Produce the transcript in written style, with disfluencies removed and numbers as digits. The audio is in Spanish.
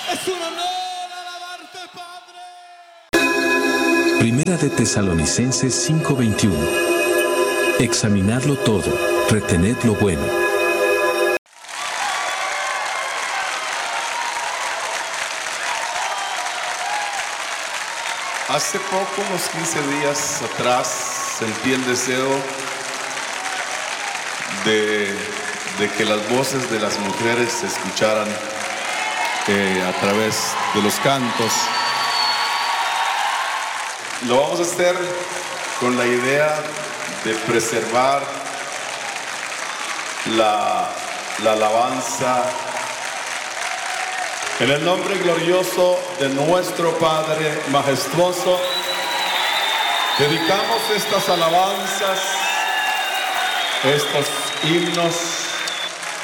Es un honor alabarte, Padre. Primera de Tesalonicenses 5:21. Examinadlo todo, retened lo bueno. Hace poco, unos 15 días atrás, sentí el deseo de que las voces de las mujeres se escucharan a través de los cantos. Lo vamos a hacer con la idea de preservar la alabanza en el nombre glorioso de nuestro Padre majestuoso. Dedicamos estas alabanzas, estos himnos